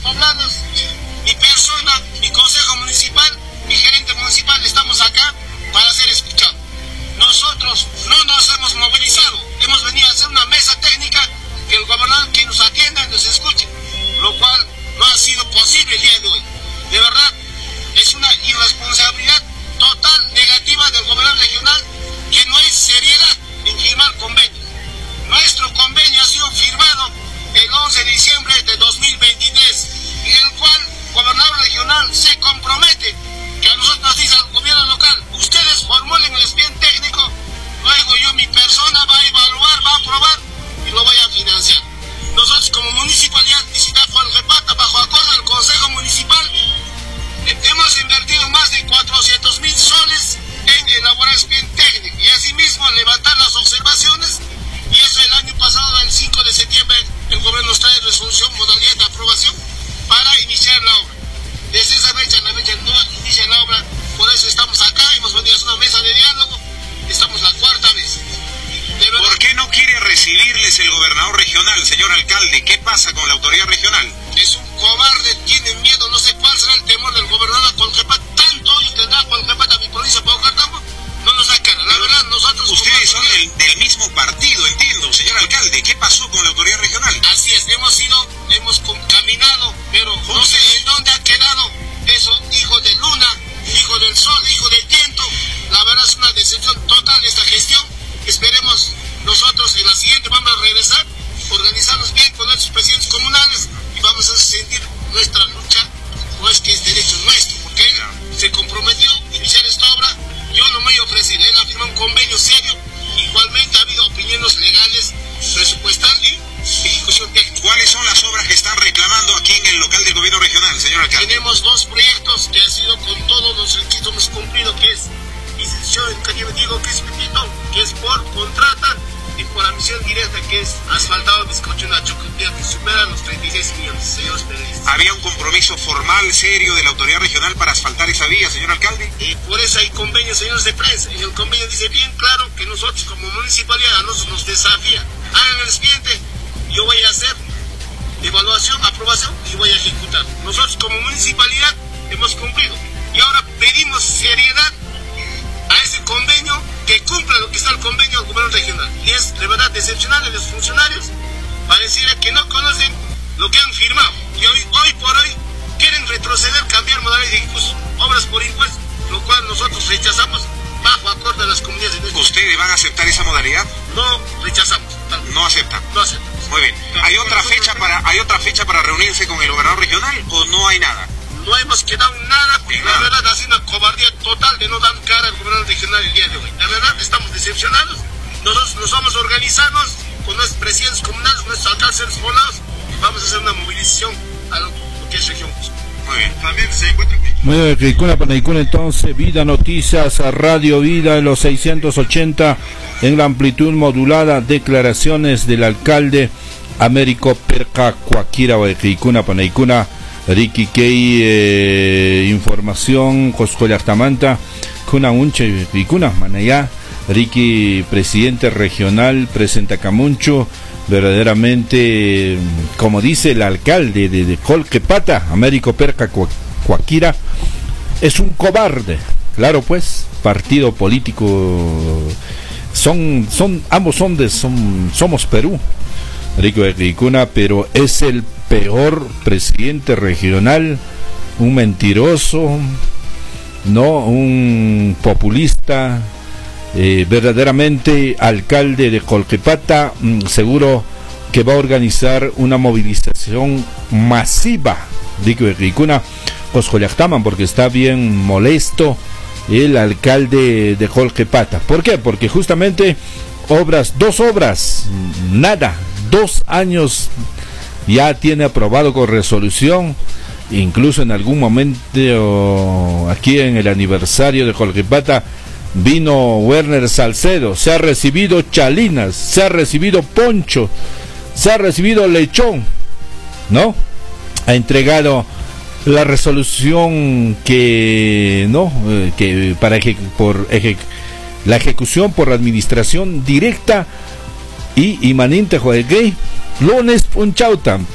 poblados, mi persona, mi consejo municipal, mi gerente municipal, estamos acá para ser escuchados. Nosotros no nos hemos movilizado, hemos venido a hacer una mesa técnica, que el gobernador que nos atienda y nos escuche, lo cual no ha sido posible el día de hoy. De verdad, es una irresponsabilidad total, negativa del gobernador regional, que no hay seriedad en firmar convenios. Nuestro convenio ha sido firmado el 11 de diciembre de 2023, en el cual el gobernador regional se compromete que a nosotros nos dice al gobierno local, ustedes formulen el expediente técnico, luego yo, mi persona, va a evaluar, va a aprobar y lo voy a financiar. Nosotros como municipalidad de Ciudad Colquepata, bajo acuerdo del Consejo Municipal, hemos invertido más de 400.000 soles en elaborar expediente técnico y asimismo levantar las observaciones, y eso el año pasado, el 5 de septiembre, el gobierno nos trae resolución, modalidad de aprobación para iniciar la obra. Desde esa fecha, la fecha no inicia la obra, por eso estamos acá, hemos venido a hacer una mesa de diálogo, estamos la cuarta vez. ¿Por qué no quiere recibirles el gobernador regional, señor alcalde? ¿Qué pasa con la autoridad regional? Es un cobarde, tiene miedo, no sé cuál será el temor del gobernador de Colquepata. Tanto hoy tendrá Colquepata, mi provincia, Paucartambo, no nos da cara. La verdad, nosotros... Ustedes son del mismo partido, entiendo, señor alcalde. ¿Qué pasó con la autoridad regional? Así es, hemos caminado, pero no sé en dónde ha quedado eso, hijo de luna, hijo del sol, hijo del viento. La verdad es una decepción total de esta gestión. Esperemos nosotros en la siguiente vamos a regresar, organizarnos bien con nuestros presidentes comunales y vamos a sentir nuestra lucha, pues que es derecho nuestro, porque él se comprometió a iniciar esta obra. Yo no me voy a ofrecer, él ha firmado un convenio serio, igualmente ha habido opiniones legales, presupuestal y ejecución técnica. ¿Cuáles son las obras que están reclamando aquí en el local del gobierno regional, señor alcalde? Tenemos dos proyectos que han sido con todos los requisitos hemos cumplido, que es institución, que yo digo que es Pepito, que es por contrata, y por admisión directa, que es asfaltado bizcocho Nacho, que supera los 36 millones, señores periodistas. ¿Había un compromiso formal, serio, de la autoridad regional para asfaltar esa vía, señor alcalde? Por eso hay convenios, señores de prensa. En el convenio dice bien claro que nosotros como municipalidad, a nosotros nos desafía. Hagan el expediente, yo voy a hacer evaluación, aprobación y voy a ejecutar. Nosotros como municipalidad hemos cumplido. Y ahora pedimos seriedad a ese convenio, que cumpla lo que está el convenio del gobierno regional. Y es de verdad decepcionante de los funcionarios, pareciera que no conocen lo que han firmado. Y hoy por hoy quieren retroceder, cambiar modalidad de ejecución, obras por impuestos, lo cual nosotros rechazamos bajo acuerdo de las comunidades. ¿Ustedes van a aceptar esa modalidad? No, rechazamos. No aceptan. No aceptamos. Muy bien. ¿Hay otra fecha para reunirse con el gobernador regional o no hay nada? No hemos quedado en nada, porque la verdad ha sido una cobardía total de no dar cara al gobernador regional el día de hoy. La verdad estamos decepcionados. Nosotros nos vamos a organizarnos con nuestros presidentes comunales, nuestros alcaldes poblados, y vamos a hacer una movilización a lo que es región. Muy bien. También se encuentra muy bien, Cricuna Panaicuna, entonces, Vida Noticias, Radio Vida en los 680 en la amplitud modulada, declaraciones del alcalde Américo Perca Cuaquira o Cricuna Panaicuna. Ricky Key, información, Coscoyartamanta, Kuna Unche, Ricuna, Manayá, Ricky, presidente regional, presenta Camuncho, verdaderamente, como dice el alcalde de Colquepata, Américo Perca Cuaquira, es un cobarde. Claro, pues, partido político, ambos somos Perú, Rico de Ricuna, pero es el peor presidente regional, un mentiroso, no un populista, verdaderamente alcalde de Colquepata, seguro que va a organizar una movilización masiva, Rico de Ricuna, Coscoyactaman, porque está bien molesto el alcalde de Colquepata. ¿Por qué? Porque justamente dos obras, nada, 2 años ya tiene aprobado con resolución, incluso en algún momento aquí en el aniversario de Colquepata vino Werner Salcedo, se ha recibido chalinas, se ha recibido poncho, se ha recibido lechón, ¿no? Ha entregado la resolución que la ejecución por administración directa y imanente Joaquín lunes punchautan